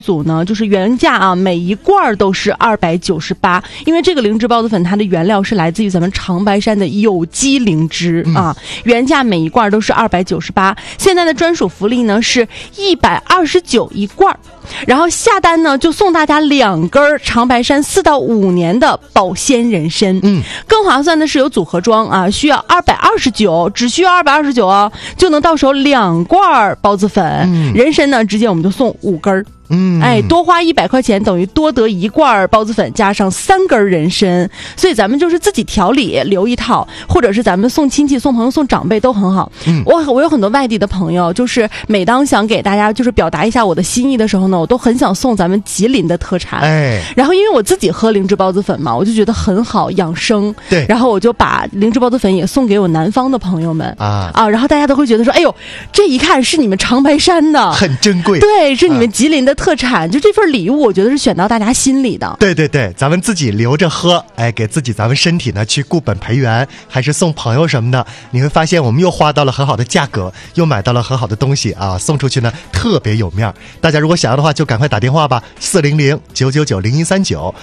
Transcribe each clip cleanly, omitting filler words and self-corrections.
组呢，就是原价啊，每一罐都是298，因为这个灵芝孢子粉它的原料是来自于咱们长白山的有机灵芝啊，原价每一罐都是298，现在的专属福利呢是129一罐，然后下单呢就送大家2根长白山4到5年的保鲜人参，更划算的是有组合装啊，需要229，只需要229啊，就能到手2罐孢子粉，人参呢直接我们就送5根。多花100块钱等于多得1罐孢子粉加上3根人参，所以咱们就是自己调理留一套，或者是咱们送亲戚送朋友送长辈都很好。我有很多外地的朋友，就是每当想给大家就是表达一下我的心意的时候呢，我都很想送咱们吉林的特产。然后因为我自己喝灵芝孢子粉嘛，我就觉得很好养生，对，然后我就把灵芝孢子粉也送给我南方的朋友们然后大家都会觉得说，哎呦，这一看是你们长白山的， 很珍贵， 对，是你们吉林的特产，就这份礼物我觉得是选到大家心里的。 对对对，咱们自己留着喝，给自己咱们身体呢去固本培元，还是送朋友什么的，你会发现我们又花到了很好的价格，又买到了很好的东西啊，送出去呢特别有面。大家如果想要的话就赶快打电话吧，400-999-0139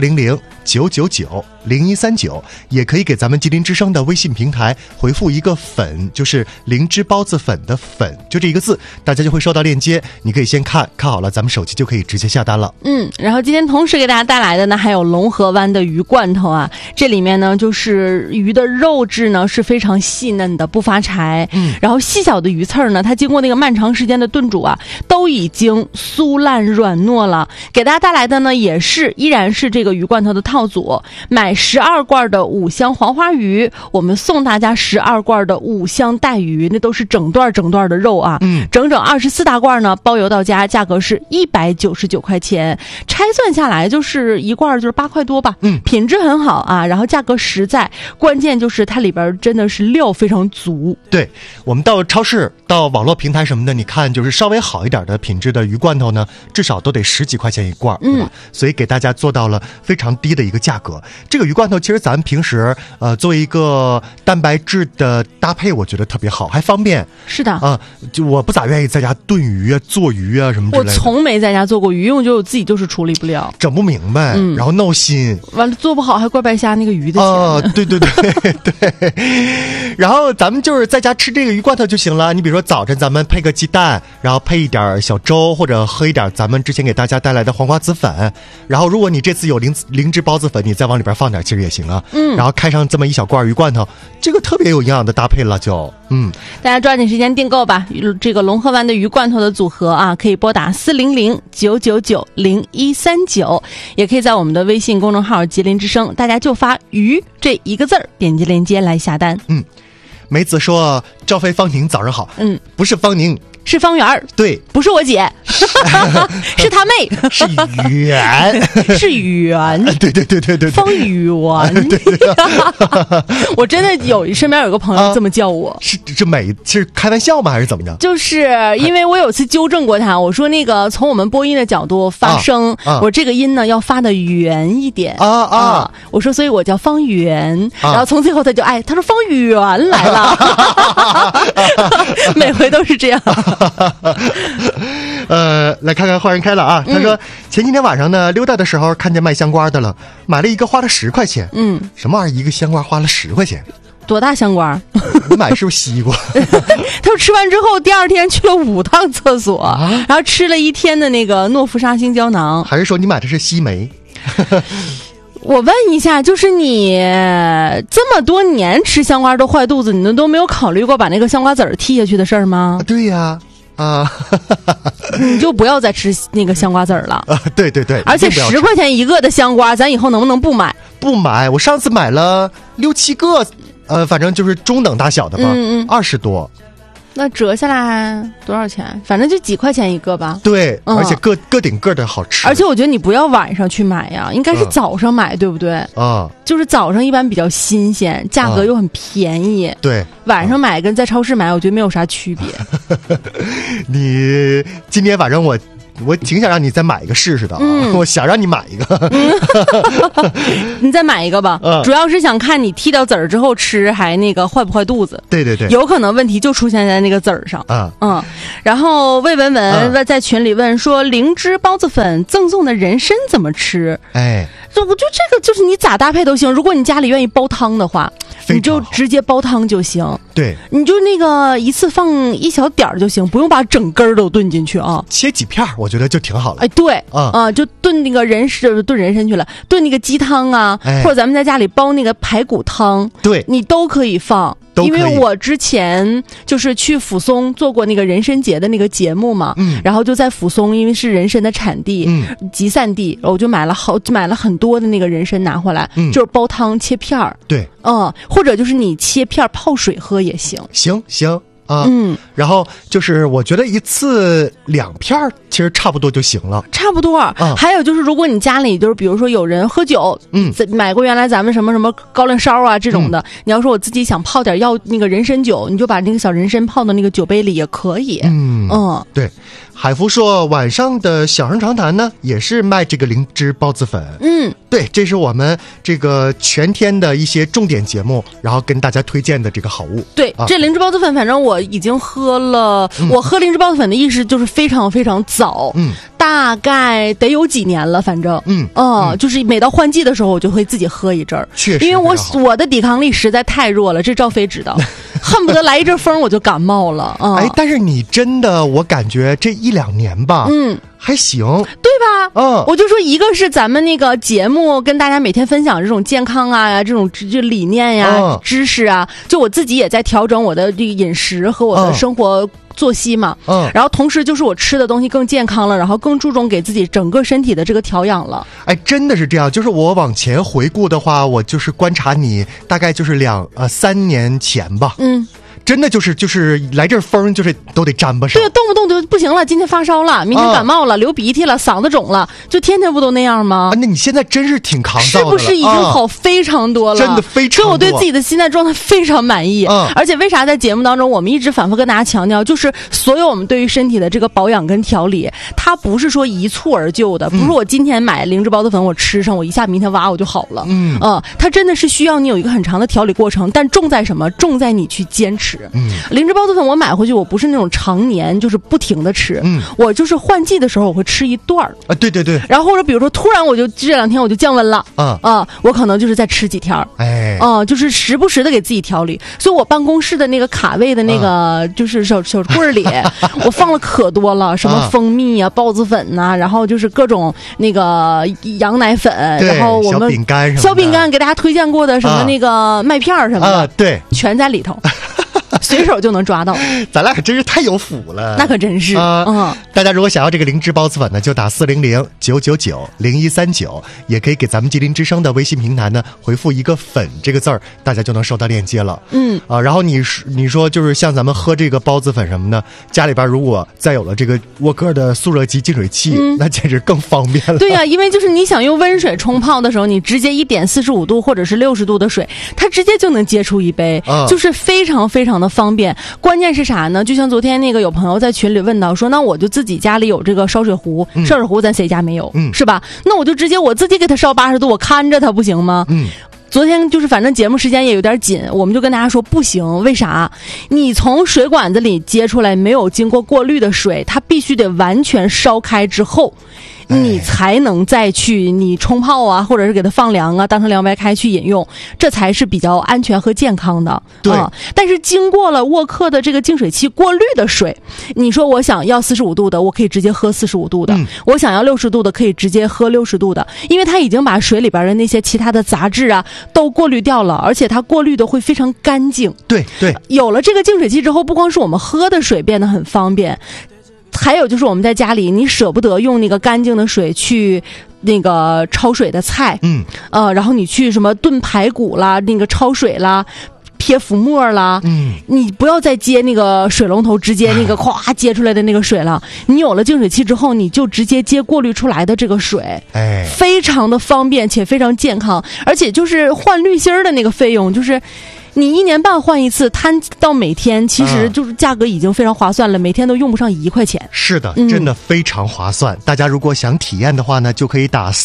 400-999-0139，也可以给咱们吉林之声的微信平台回复一个粉，就是灵芝孢子粉的粉，就这一个字，大家就会收到链接，你可以先看好了，咱们手机就可以直接下单了。 然后今天同时给大家带来的呢还有龙河湾的鱼罐头啊，这里面呢就是鱼的肉质呢是非常细嫩的，不发柴，然后细小的鱼刺呢，它经过那个漫长时间的炖煮啊，都已经酥烂软糯了。给大家带来的呢依然是这个鱼罐头的套组，买12罐的5香黄花鱼，我们送大家12罐的5香带鱼，那都是整段的肉啊，整整24大罐呢，包邮到家，价格是199块钱，拆算下来就是一罐就是8块多吧，品质很好啊，然后价格实在，关键就是它里边真的是料非常足。 对，我们到超市到网络平台什么的，你看就是稍微好一点的品质的鱼罐头呢，至少都得10几块钱一罐，对吧？所以给大家做到了非常低的一个价格。这个鱼罐头其实咱们平时作为一个蛋白质的搭配，我觉得特别好，还方便。 是的就我不咋愿意在家炖鱼啊做鱼啊什么之类的， 我从没在家做过鱼，因为我觉得我自己就是处理不了， 整不明白，然后闹心， 完了做不好还怪白瞎那个鱼的钱。 对对对对。然后咱们就是在家吃这个鱼罐头就行了，你比如说早晨咱们配个鸡蛋，然后配一点小粥，或者喝一点咱们之前给大家带来的黄瓜子粉，然后如果你这次有灵芝孢子粉，你再往里边放点其实也行啊，然后开上这么一小罐鱼罐头，这个特别有营养的搭配了就。 大家抓紧时间订购吧，这个龙河湾的鱼罐头的组合啊，可以拨打400-999-0139，也可以在我们的微信公众号吉林之声，大家就发鱼这一个字儿，点击链接来下单。 梅子说赵飞方宁早上好，不是方宁， 是方圆，对，不是我姐，是他妹， 是圆， 是圆， 对对对对对， 方圆，我真的身边有个朋友这么叫我， 是开玩笑吗？还是怎么着？ 就是因为我有次纠正过他，我说那个从我们播音的角度发声，我这个音呢要发的圆一点我说所以我叫方圆，然后从最后他就他说方圆来了，每回都是这样。 来看看花人开了啊，他说前几天晚上呢溜达的时候看见卖香瓜的了，买了一个花了10块钱，什么玩意儿一个香瓜花了10块钱？ 多大香瓜？ 你买是不是西瓜？ 他说吃完之后第二天去了5趟厕所，然后吃了1天的那个诺福沙星胶囊。 还是说你买的是西梅？ 我问一下，就是你这么多年吃香瓜都坏肚子，你都没有考虑过把那个香瓜籽儿剔下去的事儿吗？ 对呀， 你就不要再吃那个香瓜籽儿了。 对对对， 而且10块钱一个的香瓜，咱以后能不能不买？ 不买，我上次买了6、7个，反正就是中等大小的吧，20多。 那折下来多少钱？反正就几块钱一个吧。 对，而且个顶个的好吃。 而且我觉得你不要晚上去买呀，应该是早上买，对不对？就是早上一般比较新鲜，价格又很便宜。 对， 晚上买跟在超市买，我觉得没有啥区别。 你今天反正我我挺想让你再买一个试试的啊！我想让你买一个， 你再买一个吧。主要是想看你剔掉籽儿之后吃还那个坏不坏肚子。 对对对， 有可能问题就出现在那个籽儿上。然后魏文文在群里问说，灵芝孢子粉赠送的人参怎么吃？ 哎， 我觉得这个就是你咋搭配都行。如果你家里愿意煲汤的话，你就直接煲汤就行。 对， 你就那个一次放一小点儿就行，不用把整根儿都炖进去啊。 切几片我觉得就挺好了。 哎，对，就炖那个炖人参去了，炖那个鸡汤啊，或者咱们在家里煲那个排骨汤， 对， 你都可以放。因为我之前就是去抚松做过那个人参节的那个节目嘛，然后就在抚松，因为是人参的产地，集散地，我就买了很多的那个人参拿回来，就是煲汤切片儿， 对， 或者就是你切片泡水喝也行， 行。然后就是我觉得一次2片其实差不多就行了， 差不多。还有就是如果你家里就是比如说有人喝酒，买过原来咱们什么高粱烧啊这种的，你要说我自己想泡点那个人参酒，你就把那个小人参泡到那个酒杯里也可以。 对。海福说晚上的小声长谈呢也是卖这个灵芝孢子粉，对，这是我们这个全天的一些重点节目，然后跟大家推荐的这个好物。 对，这灵芝孢子粉反正我已经喝了，我喝灵芝孢子粉的意识就是非常非常早，大概得有几年了，反正就是每到换季的时候我就会自己喝一阵儿， 确实， 因为我的抵抗力实在太弱了，这赵飞知道恨不得来一阵风我就感冒了。 但是你真的我感觉这1-2年吧，还行， 对吧？我就说一个是咱们那个节目跟大家每天分享这种健康啊，这种理念呀、知识啊，就我自己也在调整我的这个饮食和我的生活作息嘛，然后同时就是我吃的东西更健康了，然后更注重给自己整个身体的这个调养了。 哎，真的是这样，就是我往前回顾的话，我就是观察你大概就是3年前吧，真的就是来这风就是都得沾巴上， 对，动不动就不行了，今天发烧了，明天感冒了，流鼻涕了，嗓子肿了，就天天不都那样吗？ 那你现在真是挺抗造的了， 是不是已经好非常多了？ 真的非常多， 所以我对自己的现在状态非常满意。而且为啥在节目当中我们一直反复跟大家强调，就是所有我们对于身体的这个保养跟调理，它不是说一蹴而就的，不是我今天买灵芝孢子粉我吃上，我一下明天哇我就好了。它真的是需要你有一个很长的调理过程，但重在什么？重在你去坚持。灵芝孢子粉我买回去，我不是那种常年就是不停的吃，我就是换季的时候我会吃一段儿对对对， 然后或者比如说突然我就这2天我就降温了，我可能就是再吃几天，就是时不时的给自己调理。所以我办公室的那个卡位的那个就是小柜里，我放了可多了，什么蜂蜜啊、孢子粉呐，然后就是各种那个羊奶粉，然后我们小饼干给大家推荐过的什么那个麦片什么的， 对， 全在里头。随手就能抓到， 咱俩可真是太有福了， 那可真是。 大家如果想要这个灵芝孢子粉呢，就打400-999-0139，也可以给咱们吉林之声的微信平台呢回复一个粉这个字儿，大家就能收到链接了。然后你说就是像咱们喝这个孢子粉什么的，家里边如果再有了这个沃克的速热级净水器，那简直更方便了。 对呀，因为就是你想用温水冲泡的时候，你直接一点45度或者是60度的水，它直接就能接出一杯，就是非常非常的方便。关键是啥呢？就像昨天那个有朋友在群里问到说，那我就自己家里有这个烧水壶，烧水壶咱谁家没有，是吧？那我就直接我自己给它烧80度，我看着它不行吗？昨天就是反正节目时间也有点紧，我们就跟大家说不行，为啥？你从水管子里接出来没有经过过滤的水，它必须得完全烧开之后，你才能再去你冲泡啊，或者是给它放凉啊，当成凉白开去饮用，这才是比较安全和健康的。 对， 但是经过了沃克的这个净水器过滤的水，你说我想要45度的，我可以直接喝45度的，我想要60度的，可以直接喝60度的，因为它已经把水里边的那些其他的杂质啊都过滤掉了，而且它过滤的会非常干净。 对对， 有了这个净水器之后，不光是我们喝的水变得很方便，还有就是我们在家里你舍不得用那个干净的水去那个焯水的菜，然后你去什么炖排骨啦，那个焯水啦，撇浮沫啦，你不要再接那个水龙头直接那个咵接出来的那个水了，你有了净水器之后，你就直接接过滤出来的这个水，非常的方便且非常健康，而且就是换滤芯的那个费用就是你1年半换一次，摊到每天，其实就是价格已经非常划算了，每天都用不上1块钱。 是的，真的非常划算。大家如果想体验的话呢，就可以打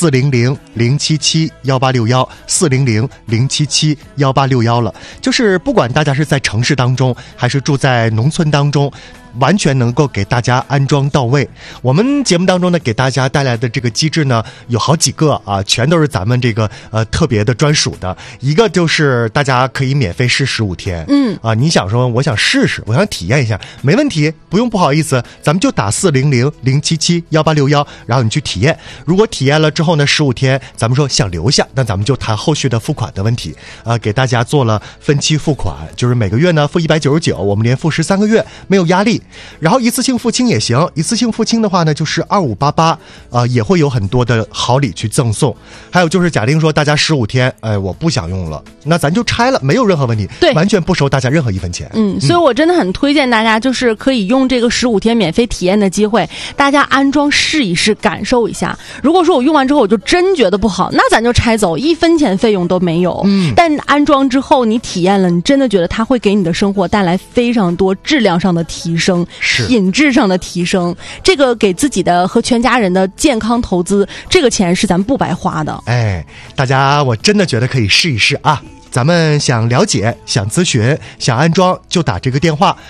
400-077-1861400-077-186了。就是不管大家是在城市当中，还是住在农村当中，完全能够给大家安装到位。我们节目当中呢，给大家带来的这个机制呢，有好几个啊，全都是咱们这个特别的专属的。一个就是大家可以免费试15天，你想说我想试试，我想体验一下，没问题，不用不好意思，咱们就打400-077-18661，然后你去体验。如果体验了之后呢，15天，咱们说想留下，那咱们就谈后续的付款的问题给大家做了分期付款，就是每个月呢付199，我们连付13个月，没有压力。然后一次性付清也行，一次性付清的话呢，就是2588，也会有很多的好礼去赠送。还有就是假定说大家15天，我不想用了，那咱就拆了，没有任何问题， 对， 完全不收大家任何1分钱。 所以我真的很推荐大家，就是可以用这个15天免费体验的机会，大家安装试一试，感受一下。如果说我用完之后我就真觉得不好，那咱就拆走，1分钱费用都没有。但安装之后你体验了，你真的觉得它会给你的生活带来非常多质量上的提升，品质上的提升，这个给自己的和全家人的健康投资，这个钱是咱们不白花的。 大家我真的觉得可以试一试啊。咱们想了解、想咨询、想安装，就打这个电话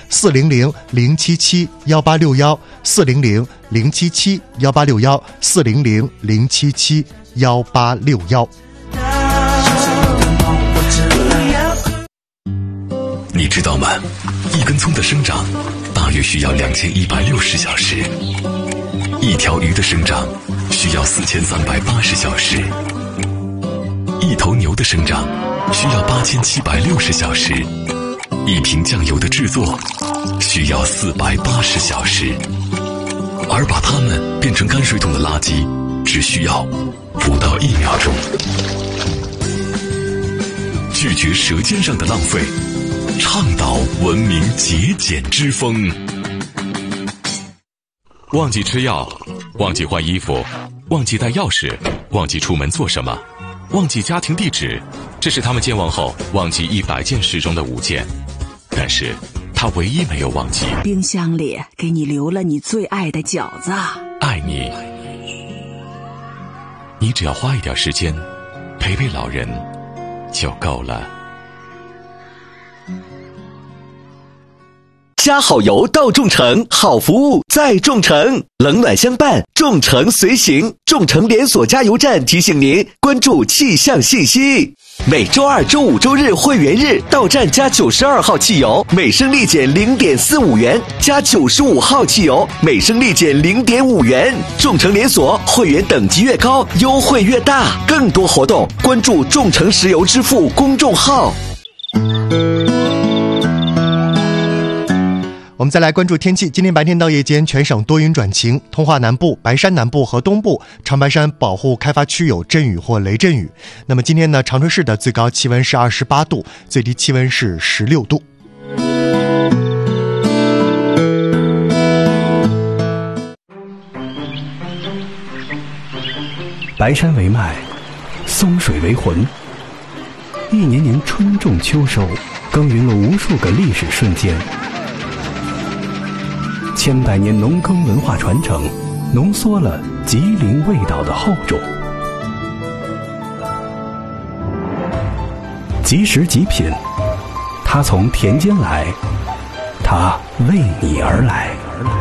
400-077-1861400-077-1861400-077-186。 你知道吗？一根葱的生长大约需要2160小时，一条鱼的生长需要4380小时，一头牛的生长需要8760小时，一瓶酱油的制作需要480小时，而把它们变成泔水桶的垃圾只需要不到1秒钟。拒绝舌尖上的浪费，倡导文明节俭之风。忘记吃药，忘记换衣服，忘记带钥匙，忘记出门做什么，忘记家庭地址，这是他们健忘后忘记100件事中的5件。但是他唯一没有忘记， 冰箱里给你留了你最爱的饺子。 爱你，你只要花一点时间陪陪老人就够了。 加好油到众诚，好服务在众诚，冷暖相伴，众诚随行。众诚连锁加油站提醒您关注气象信息。每周2、周5、周日会员日，到站加92号汽油，每升立减0.45元；加95号汽油，每升立减0.5元。众诚连锁会员等级越高，优惠越大。更多活动，关注众诚石油支付公众号。 我们再来关注天气。今天白天到夜间全省多云转晴，通化南部、白山南部和东部、长白山保护开发区有阵雨或雷阵雨。那么今天呢，长春市的最高气温是28度，最低气温是16度。 白山为脉，松水为魂。一年年春种秋收，耕耘了无数个历史瞬间。千百年农耕文化传承，浓缩了吉林味道的厚重。即食即品，它从田间来，它为你而来。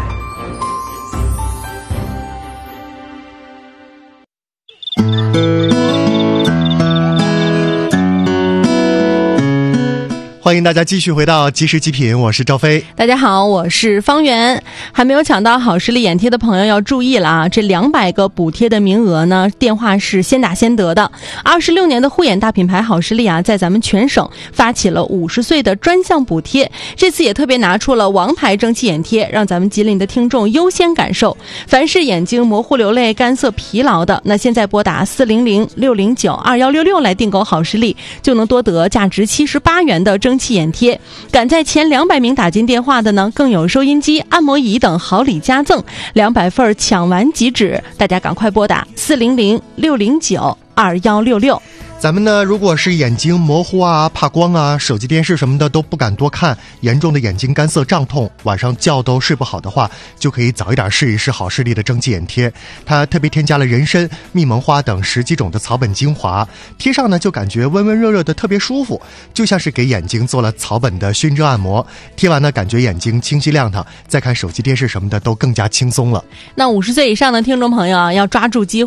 欢迎大家继续回到即时极品，我是赵飞。 大家好，我是方圆。还没有抢到好视力眼贴的朋友要注意了啊！这200个补贴的名额呢，电话是先打先得的。26年的护眼大品牌好视力啊，在咱们全省发起了50岁的专项补贴，这次也特别拿出了王牌蒸汽眼贴，让咱们吉林的听众优先感受。凡是眼睛模糊流泪、干涩疲劳的，那现在拨打400-609-2166来订购好视力，就能多得价值78元的蒸汽眼贴。赶在前200名打进电话的呢，更有收音机、按摩仪等好礼加赠，200份抢完即止，大家赶快拨打400-609-2166。 咱们呢，如果是眼睛模糊啊、怕光啊、手机电视什么的都不敢多看，严重的眼睛干涩胀痛，晚上觉都睡不好的话，就可以早一点试一试好视力的蒸汽眼贴。它特别添加了人参、蜜蒙花等10几种的草本精华，贴上呢就感觉温温热热的，特别舒服，就像是给眼睛做了草本的熏蒸按摩。贴完呢，感觉眼睛清晰亮堂，再看手机电视什么的都更加轻松了。 那50岁以上的听众朋友啊，要抓住机会。